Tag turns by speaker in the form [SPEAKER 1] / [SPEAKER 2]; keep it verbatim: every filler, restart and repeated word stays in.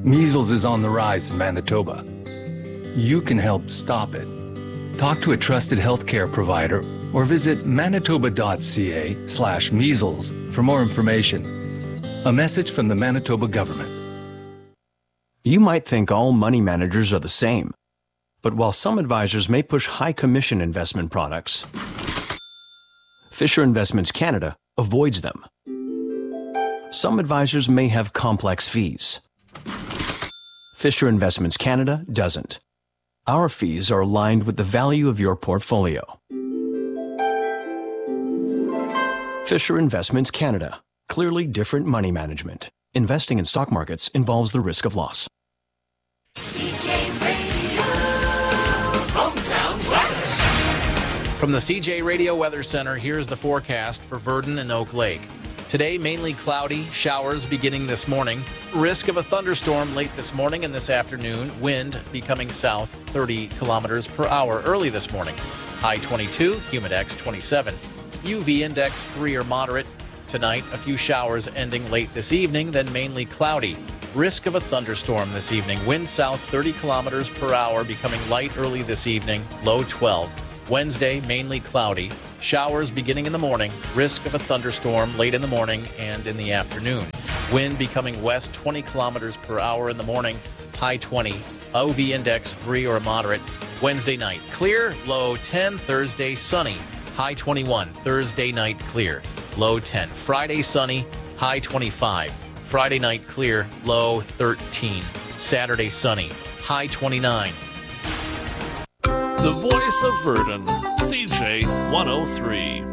[SPEAKER 1] Measles is on the rise in Manitoba. You can help stop it. Talk to a trusted healthcare provider or visit manitoba.ca slash measles for more information. A message from the Manitoba government.
[SPEAKER 2] You might think all money managers are the same. But while some advisors may push high commission investment products, Fisher Investments Canada avoids them. Some advisors may have complex fees. Fisher Investments Canada doesn't. Our fees are aligned with the value of your portfolio. Fisher Investments Canada. Clearly different money management. Investing in stock markets involves the risk of loss.
[SPEAKER 3] From the C J Radio Weather Center, here's the forecast for Virden and Oak Lake. Today, mainly cloudy, showers beginning this morning. Risk of a thunderstorm late this morning and this afternoon. Wind becoming south thirty kilometers per hour early this morning. High twenty-two, humidex twenty-seven. U V index three or moderate. Tonight, a few showers ending late this evening, then mainly cloudy. Risk of a thunderstorm this evening. Wind south thirty kilometers per hour, becoming light early this evening. Low twelve. Wednesday, mainly cloudy. Showers beginning in the morning. Risk of a thunderstorm late in the morning and in the afternoon. Wind becoming west twenty kilometers per hour in the morning. High twenty. O V index three or moderate. Wednesday night, clear. Low ten. Thursday, sunny. High twenty-one. Thursday night, clear. Low ten. Friday, sunny. High twenty-five. Friday night, clear. Low thirteen. Saturday, sunny. High twenty-nine.
[SPEAKER 4] The voice of Virden, C J one oh three.